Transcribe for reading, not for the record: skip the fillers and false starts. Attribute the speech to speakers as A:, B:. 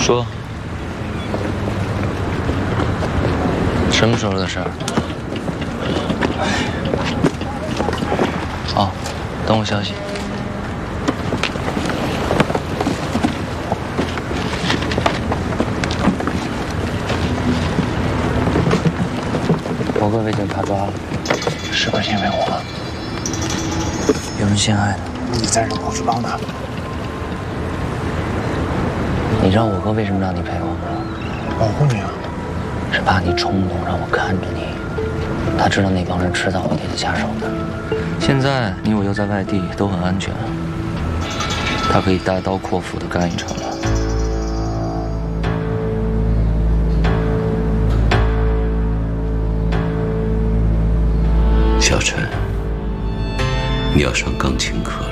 A: 说，什么时候的事儿？哦，等我消息。我哥被警察抓了，
B: 是不是因为我？
A: 有人陷害的。
B: 你在这我是帮他。
A: 你知道我哥为什么让你陪我吗？
B: 保护你啊。
A: 是怕你冲动，让我看着你。他知道那帮人迟早会对他下手的。现在你我又在外地，都很安全。他可以大刀阔斧地干一场了。
C: 小陈，你要上钢琴课了。